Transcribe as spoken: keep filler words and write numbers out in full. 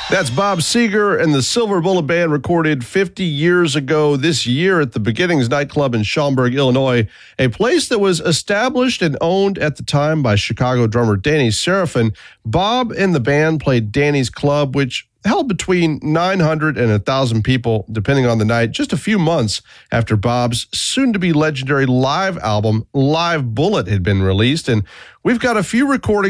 That's Bob Seger and the Silver Bullet Band, recorded fifty years ago this year at the Beginnings nightclub in Schaumburg, Illinois, a place that was established and owned at the time by Chicago drummer Danny Seraphine. Bob and the band played Danny's club, which held between nine hundred and one thousand people, depending on the night, just a few months after Bob's soon-to-be legendary live album, Live Bullet, had been released. And we've got a few recordings